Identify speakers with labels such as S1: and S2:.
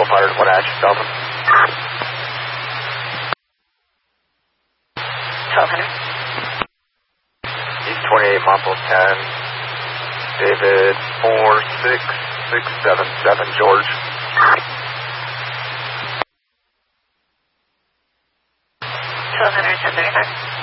S1: 1200, what action, Delta?
S2: 1200.
S1: East 28, Monpole 10, David 46677, George.
S2: 1200, 1035.